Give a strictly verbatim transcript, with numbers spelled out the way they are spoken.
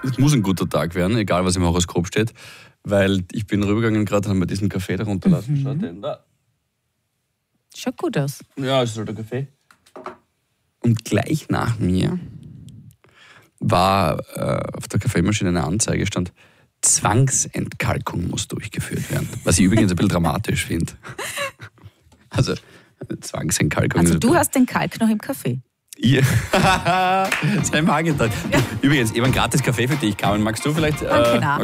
es muss ein guter Tag werden, egal was im Horoskop steht, weil ich bin rübergegangen gerade und habe mir diesen Kaffee da runterlassen. Mhm. Schaut den da. Schaut gut aus. Ja, es ist halt der Kaffee. Und gleich nach mir war äh, auf der Kaffeemaschine eine Anzeige, stand Zwangsentkalkung muss durchgeführt werden. Was ich übrigens ein bisschen dramatisch finde. Also Zwangsentkalkung. Also du hast den Kalk noch im Kaffee. Ja. Sei mal angetan. Ja. Übrigens, eben ein gratis Kaffee für dich, Carmen. Magst du vielleicht? Danke, äh, na.